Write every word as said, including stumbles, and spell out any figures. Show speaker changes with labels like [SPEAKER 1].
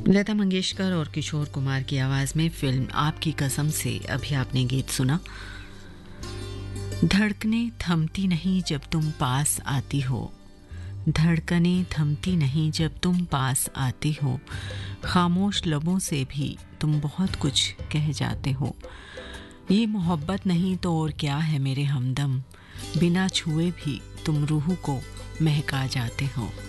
[SPEAKER 1] लता मंगेशकर और किशोर कुमार की आवाज़ में फिल्म आपकी कसम से अभी आपने गीत सुना। धड़कने थमती नहीं जब तुम पास आती हो, धड़कने थमती नहीं जब तुम पास आती हो, खामोश लबों से भी तुम बहुत कुछ कह जाते हो। ये मोहब्बत नहीं तो और क्या है मेरे हमदम, बिना छुए भी तुम रूह को महका जाते हो।